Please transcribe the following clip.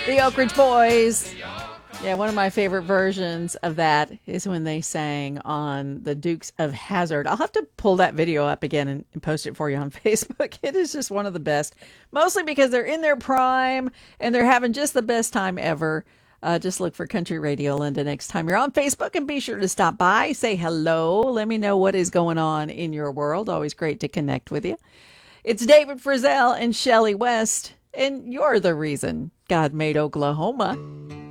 The Oak Ridge Boys. Yeah, one of my favorite versions of that is when they sang on the Dukes of Hazzard. I'll have to pull that video up again and post it for you on Facebook. It is just one of the best, mostly because they're in their prime and they're having just the best time ever. Just look for Country Radio Linda next time you're on Facebook and be sure to stop by, say hello, let me know what is going on in your world. Always great to connect with you. It's David Frizzell and Shelley West, and you're the reason God made Oklahoma.